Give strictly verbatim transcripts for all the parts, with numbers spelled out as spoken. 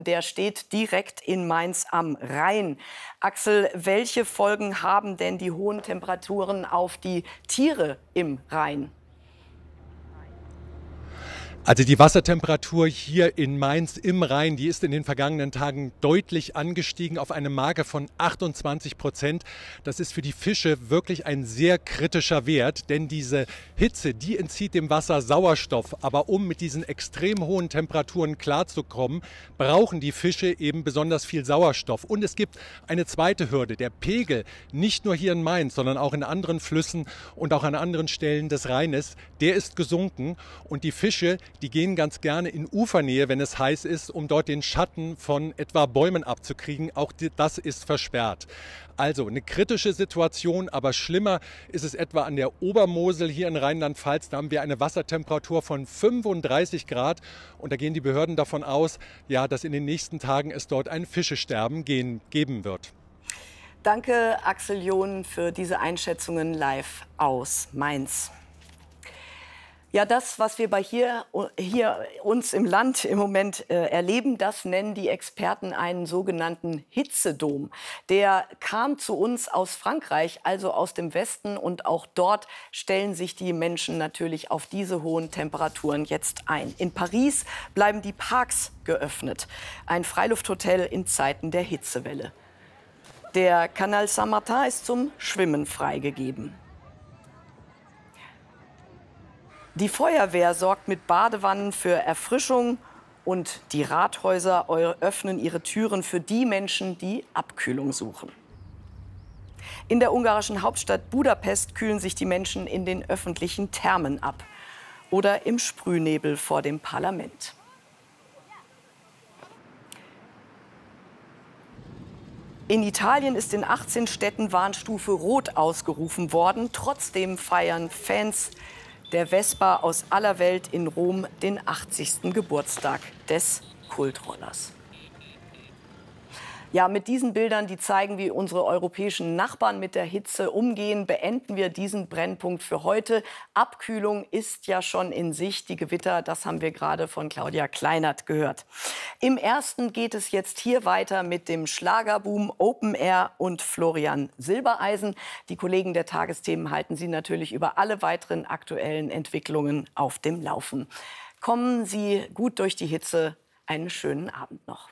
Der steht direkt in Mainz am Rhein. Axel, welche Folgen haben denn die hohen Temperaturen auf die Tiere im Rhein? Also die Wassertemperatur hier in Mainz im Rhein, die ist in den vergangenen Tagen deutlich angestiegen auf eine Marke von achtundzwanzig Prozent. Das ist für die Fische wirklich ein sehr kritischer Wert, denn diese Hitze, die entzieht dem Wasser Sauerstoff. Aber um mit diesen extrem hohen Temperaturen klarzukommen, brauchen die Fische eben besonders viel Sauerstoff. Und es gibt eine zweite Hürde. Der Pegel, nicht nur hier in Mainz, sondern auch in anderen Flüssen und auch an anderen Stellen des Rheines, der ist gesunken. Und die Fische, die gehen ganz gerne in Ufernähe, wenn es heiß ist, um dort den Schatten von etwa Bäumen abzukriegen. Auch das ist versperrt. Also eine kritische Situation, aber schlimmer ist es etwa an der Obermosel hier in Rheinland-Pfalz. Da haben wir eine Wassertemperatur von fünfunddreißig Grad und da gehen die Behörden davon aus, ja, dass in den nächsten Tagen es dort ein Fischesterben gehen, geben wird. Danke, Axel John, für diese Einschätzungen live aus Mainz. Ja, das, was wir bei hier, hier uns im Land im Moment äh, erleben, das nennen die Experten einen sogenannten Hitzedom. Der kam zu uns aus Frankreich, also aus dem Westen. Und auch dort stellen sich die Menschen natürlich auf diese hohen Temperaturen jetzt ein. In Paris bleiben die Parks geöffnet. Ein Freilufthotel in Zeiten der Hitzewelle. Der Canal Saint-Martin ist zum Schwimmen freigegeben. Die Feuerwehr sorgt mit Badewannen für Erfrischung und die Rathäuser öffnen ihre Türen für die Menschen, die Abkühlung suchen. In der ungarischen Hauptstadt Budapest kühlen sich die Menschen in den öffentlichen Thermen ab oder im Sprühnebel vor dem Parlament. In Italien ist in achtzehn Städten Warnstufe Rot ausgerufen worden. Trotzdem feiern Fans der Vespa aus aller Welt in Rom den achtzigsten Geburtstag des Kultrollers. Ja, mit diesen Bildern, die zeigen, wie unsere europäischen Nachbarn mit der Hitze umgehen, beenden wir diesen Brennpunkt für heute. Abkühlung ist ja schon in Sicht. Die Gewitter, das haben wir gerade von Claudia Kleinert gehört. Im ersten geht es jetzt hier weiter mit dem Schlagerboom Open Air und Florian Silbereisen. Die Kollegen der Tagesthemen halten Sie natürlich über alle weiteren aktuellen Entwicklungen auf dem Laufen. Kommen Sie gut durch die Hitze. Einen schönen Abend noch.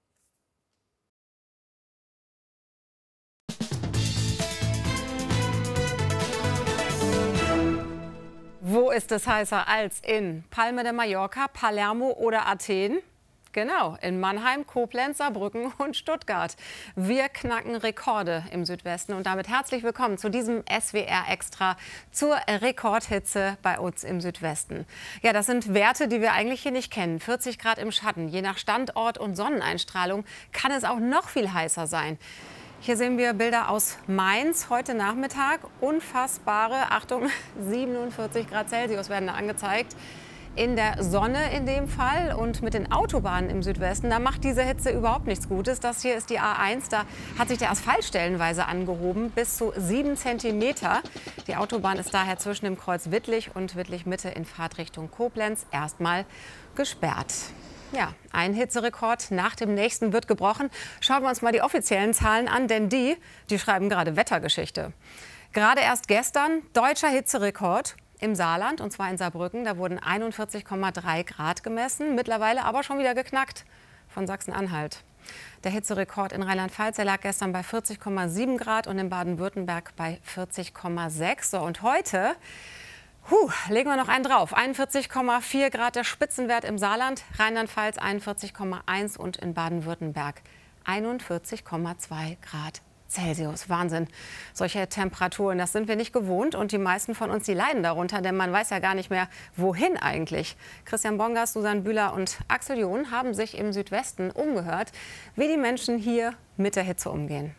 Wo ist es heißer als in Palma de Mallorca, Palermo oder Athen? Genau, in Mannheim, Koblenz, Saarbrücken und Stuttgart. Wir knacken Rekorde im Südwesten und damit herzlich willkommen zu diesem S W R Extra zur Rekordhitze bei uns im Südwesten. Ja, das sind Werte, die wir eigentlich hier nicht kennen. vierzig Grad im Schatten. Je nach Standort und Sonneneinstrahlung kann es auch noch viel heißer sein. Hier sehen wir Bilder aus Mainz heute Nachmittag. Unfassbare, Achtung, siebenundvierzig Grad Celsius werden da angezeigt. In der Sonne in dem Fall und mit den Autobahnen im Südwesten, da macht diese Hitze überhaupt nichts Gutes. Das hier ist die A eins, da hat sich der Asphalt stellenweise angehoben, bis zu sieben Zentimeter. Die Autobahn ist daher zwischen dem Kreuz Wittlich und Wittlich-Mitte in Fahrtrichtung Koblenz erstmal gesperrt. Ja, ein Hitzerekord nach dem nächsten wird gebrochen. Schauen wir uns mal die offiziellen Zahlen an, denn die, die schreiben gerade Wettergeschichte. Gerade erst gestern deutscher Hitzerekord im Saarland, und zwar in Saarbrücken. Da wurden einundvierzig Komma drei Grad gemessen, mittlerweile aber schon wieder geknackt von Sachsen-Anhalt. Der Hitzerekord in Rheinland-Pfalz lag gestern bei vierzig Komma sieben Grad und in Baden-Württemberg bei vierzig Komma sechs. So, und heute Huh, legen wir noch einen drauf. einundvierzig Komma vier Grad der Spitzenwert im Saarland, Rheinland-Pfalz einundvierzig Komma eins und in Baden-Württemberg einundvierzig Komma zwei Grad Celsius. Wahnsinn. Solche Temperaturen, das sind wir nicht gewohnt und die meisten von uns, die leiden darunter, denn man weiß ja gar nicht mehr, wohin eigentlich. Christian Bongas, Susanne Bühler und Axel John haben sich im Südwesten umgehört, wie die Menschen hier mit der Hitze umgehen.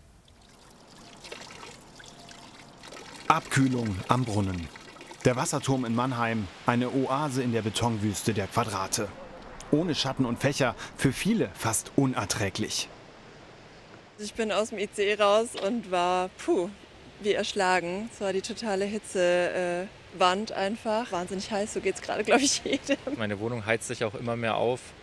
Abkühlung am Brunnen. Der Wasserturm in Mannheim, eine Oase in der Betonwüste der Quadrate. Ohne Schatten und Fächer, für viele fast unerträglich. Ich bin aus dem I C E raus und war, puh, wie erschlagen. Es war die totale Hitzewand äh, einfach. Wahnsinnig heiß, so geht es gerade, glaube ich, jedem. Meine Wohnung heizt sich auch immer mehr auf.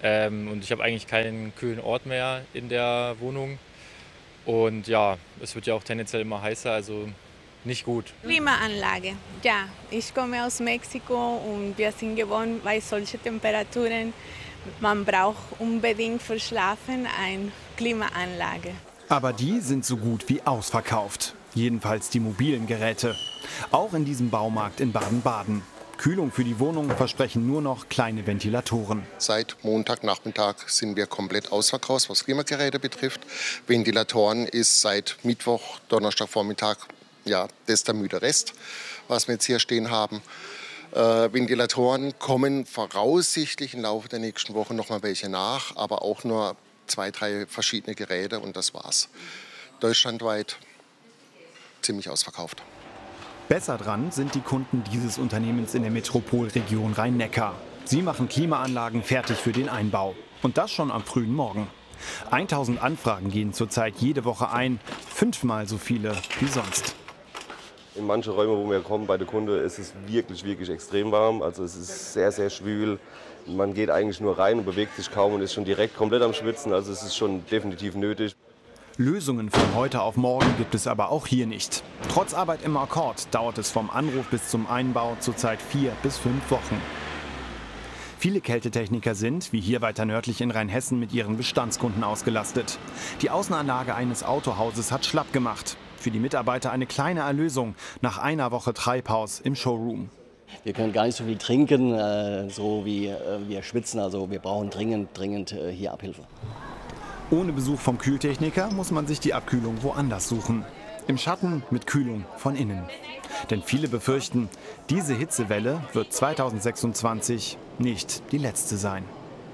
Ähm, und ich habe eigentlich keinen kühlen Ort mehr in der Wohnung. Und ja, es wird ja auch tendenziell immer heißer, also nicht gut. Klimaanlage, ja. Ich komme aus Mexiko und wir sind gewohnt bei solchen Temperaturen. Man braucht unbedingt für Schlafen eine Klimaanlage. Aber die sind so gut wie ausverkauft. Jedenfalls die mobilen Geräte. Auch in diesem Baumarkt in Baden-Baden. Kühlung für die Wohnung versprechen nur noch kleine Ventilatoren. Seit Montagnachmittag sind wir komplett ausverkauft, was Klimageräte betrifft. Ventilatoren ist seit Mittwoch, Donnerstagvormittag, ja, das ist der müde Rest, was wir jetzt hier stehen haben. Äh, Ventilatoren kommen voraussichtlich im Laufe der nächsten Woche noch mal welche nach, aber auch nur zwei, drei verschiedene Geräte und das war's. Deutschlandweit ziemlich ausverkauft. Besser dran sind die Kunden dieses Unternehmens in der Metropolregion Rhein-Neckar. Sie machen Klimaanlagen fertig für den Einbau. Und das schon am frühen Morgen. tausend Anfragen gehen zurzeit jede Woche ein, fünfmal so viele wie sonst. In manche Räume, wo wir kommen, bei den Kunden, ist es wirklich, wirklich extrem warm. Also es ist sehr, sehr schwül. Man geht eigentlich nur rein und bewegt sich kaum und ist schon direkt komplett am Schwitzen. Also es ist schon definitiv nötig. Lösungen von heute auf morgen gibt es aber auch hier nicht. Trotz Arbeit im Akkord dauert es vom Anruf bis zum Einbau zurzeit vier bis fünf Wochen. Viele Kältetechniker sind, wie hier weiter nördlich in Rheinhessen, mit ihren Bestandskunden ausgelastet. Die Außenanlage eines Autohauses hat schlapp gemacht. Für die Mitarbeiter eine kleine Erlösung nach einer Woche Treibhaus im Showroom. Wir können gar nicht so viel trinken, äh, so wie äh, wir schwitzen. Also wir brauchen dringend, dringend äh, hier Abhilfe. Ohne Besuch vom Kühltechniker muss man sich die Abkühlung woanders suchen. Im Schatten mit Kühlung von innen. Denn viele befürchten, diese Hitzewelle wird zweitausendsechsundzwanzig nicht die letzte sein.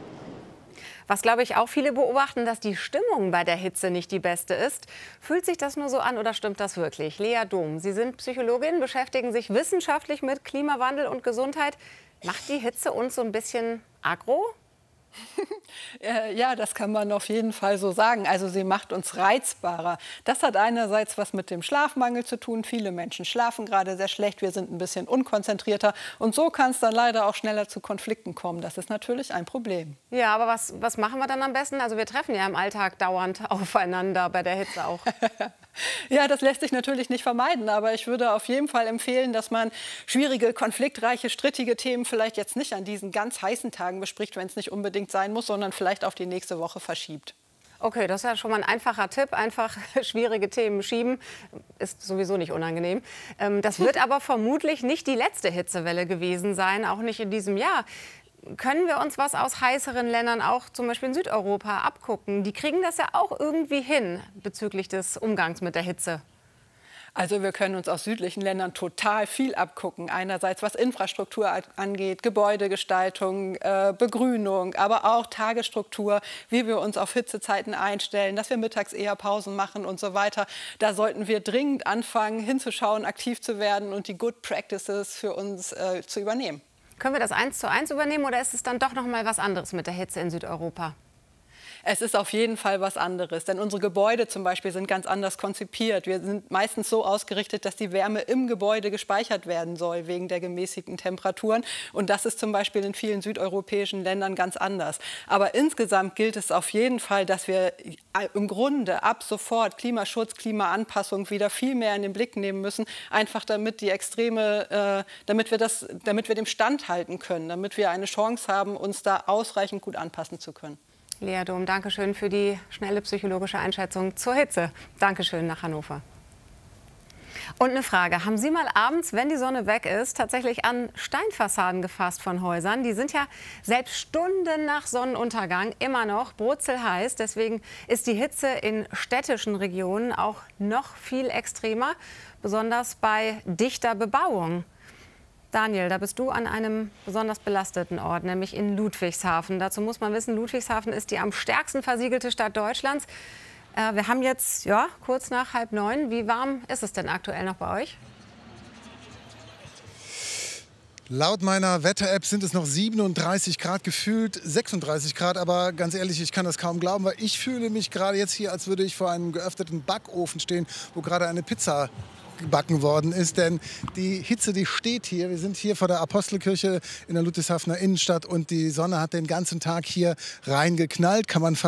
Was, glaube ich, auch viele beobachten, dass die Stimmung bei der Hitze nicht die beste ist. Fühlt sich das nur so an oder stimmt das wirklich? Lea Dom, Sie sind Psychologin, beschäftigen sich wissenschaftlich mit Klimawandel und Gesundheit. Macht die Hitze uns so ein bisschen aggro? Ja, das kann man auf jeden Fall so sagen. Also sie macht uns reizbarer. Das hat einerseits was mit dem Schlafmangel zu tun. Viele Menschen schlafen gerade sehr schlecht. Wir sind ein bisschen unkonzentrierter. Und so kann es dann leider auch schneller zu Konflikten kommen. Das ist natürlich ein Problem. Ja, aber was, was machen wir dann am besten? Also wir treffen ja im Alltag dauernd aufeinander, bei der Hitze auch. Ja, das lässt sich natürlich nicht vermeiden. Aber ich würde auf jeden Fall empfehlen, dass man schwierige, konfliktreiche, strittige Themen vielleicht jetzt nicht an diesen ganz heißen Tagen bespricht, wenn es nicht unbedingt sein muss, sondern vielleicht auf die nächste Woche verschiebt. Okay, das ist ja schon mal ein einfacher Tipp. Einfach schwierige Themen schieben. Ist sowieso nicht unangenehm. Das wird aber vermutlich nicht die letzte Hitzewelle gewesen sein, auch nicht in diesem Jahr. Können wir uns was aus heißeren Ländern, auch zum Beispiel in Südeuropa, abgucken? Die kriegen das ja auch irgendwie hin bezüglich des Umgangs mit der Hitze. Also wir können uns aus südlichen Ländern total viel abgucken. Einerseits was Infrastruktur angeht, Gebäudegestaltung, äh, Begrünung, aber auch Tagesstruktur, wie wir uns auf Hitzezeiten einstellen, dass wir mittags eher Pausen machen und so weiter. Da sollten wir dringend anfangen, hinzuschauen, aktiv zu werden und die Good Practices für uns äh, zu übernehmen. Können wir das eins zu eins übernehmen oder ist es dann doch noch mal was anderes mit der Hitze in Südeuropa? Es ist auf jeden Fall was anderes, denn unsere Gebäude zum Beispiel sind ganz anders konzipiert. Wir sind meistens so ausgerichtet, dass die Wärme im Gebäude gespeichert werden soll, wegen der gemäßigten Temperaturen. Und das ist zum Beispiel in vielen südeuropäischen Ländern ganz anders. Aber insgesamt gilt es auf jeden Fall, dass wir im Grunde ab sofort Klimaschutz, Klimaanpassung wieder viel mehr in den Blick nehmen müssen, einfach damit die Extreme, äh, damit wir das, damit wir dem standhalten können, damit wir eine Chance haben, uns da ausreichend gut anpassen zu können. Lea Dom, danke schön für die schnelle psychologische Einschätzung zur Hitze. Dankeschön nach Hannover. Und eine Frage, haben Sie mal abends, wenn die Sonne weg ist, tatsächlich an Steinfassaden gefasst von Häusern? Die sind ja selbst Stunden nach Sonnenuntergang immer noch brutzelheiß. Deswegen ist die Hitze in städtischen Regionen auch noch viel extremer, besonders bei dichter Bebauung. Daniel, da bist du an einem besonders belasteten Ort, nämlich in Ludwigshafen. Dazu muss man wissen, Ludwigshafen ist die am stärksten versiegelte Stadt Deutschlands. Äh, wir haben jetzt ja, kurz nach halb neun. Wie warm ist es denn aktuell noch bei euch? Laut meiner Wetter-App sind es noch siebenunddreißig Grad, gefühlt sechsunddreißig Grad. Aber ganz ehrlich, ich kann das kaum glauben, weil ich fühle mich gerade jetzt hier, als würde ich vor einem geöffneten Backofen stehen, wo gerade eine Pizza gebacken worden ist. Denn die Hitze, die steht hier. Wir sind hier vor der Apostelkirche in der Ludwigshafener Innenstadt und die Sonne hat den ganzen Tag hier reingeknallt, kann man fast